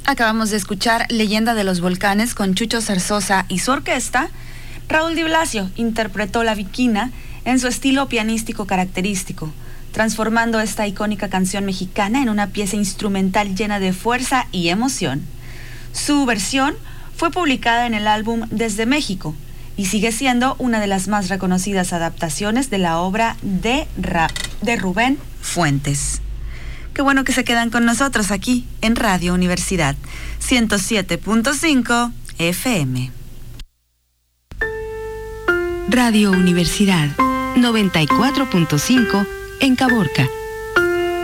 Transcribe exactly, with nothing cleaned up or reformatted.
Acabamos de escuchar Leyenda de los Volcanes con Chucho Zarzosa y su orquesta. Raúl Di Blasio interpretó La Viquina en su estilo pianístico característico, transformando esta icónica canción mexicana en una pieza instrumental llena de fuerza y emoción. Su versión fue publicada en el álbum Desde México y sigue siendo una de las más reconocidas adaptaciones de la obra de, Ra- de Rubén Fuentes. Qué bueno que se quedan con nosotros aquí en Radio Universidad ciento siete punto cinco F M. Radio Universidad noventa y cuatro punto cinco en Caborca.